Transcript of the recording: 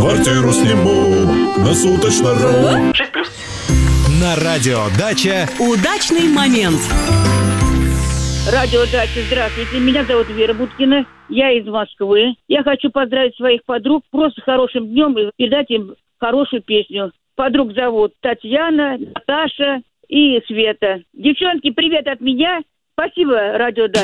Квартиру сниму на суточно-ру. 6+. На радио «Дача» удачный момент. Радио «Дача», здравствуйте. Меня зовут Вера Будкина. Я из Москвы. Я хочу поздравить своих подруг просто хорошим днем и передать им хорошую песню. Подруг зовут Татьяна, Наташа и Света. Девчонки, привет от меня. Спасибо, радио «Дача».